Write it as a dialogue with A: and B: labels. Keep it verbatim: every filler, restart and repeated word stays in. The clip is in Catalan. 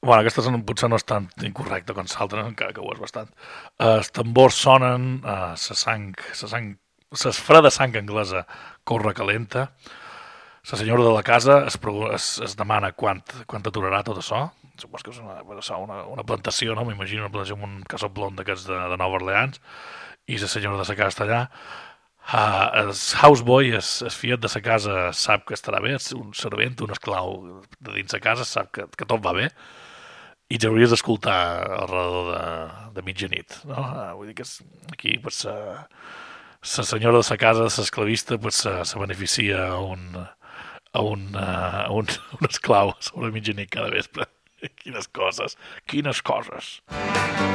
A: Bueno, aquesta son, potser no és tan incorrecta com l'altra, encara que ho és bastant. Uh, els tambors sonen, uh, la sang, la sang, la freda sang anglesa corre calenta. La senyora de la casa es, es, es demana quant, quant aturarà tot això. Supos que és una, una, una plantació, no? M'imagino una plantació amb un casot blond d'aquests de, de Nova Orleans. I la senyora de la casa està allà. Uh, el houseboy, el, el fiat de la casa, sap que estarà bé, un servent, un esclau de dins la casa, sap que, que tot va bé, i ja hauries d'escoltar al redador de, de mitjanit, no? Uh, vull dir que és, aquí pues, uh, la senyora de la casa, l'esclavista, pues, se, se beneficia a un, a un, uh, a un, un esclau sobre mitjanit cada vespre. Quines coses, quines coses.